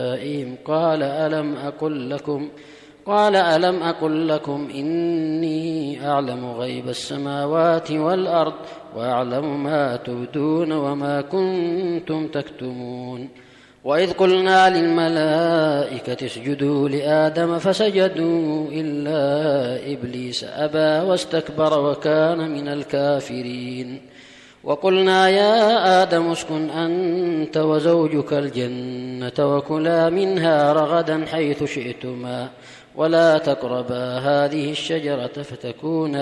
قال ألم أقل لكم إني أعلم غيب السماوات والأرض وأعلم ما تبدون وما كنتم تكتمون. وإذ قلنا للملائكة اسجدوا لآدم فسجدوا إلا إبليس أبى واستكبر وكان من الكافرين. وقلنا يا آدم اسكن أنت وزوجك الجنة وكلا منها رغدا حيث شئتما ولا تقربا هذه الشجرة فتكونا